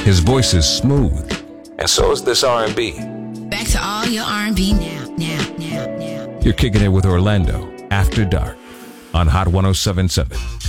His voice is smooth, and so is this R&B. Back to all your R&B now. You're kicking it with Orlando After Dark on Hot 107.7.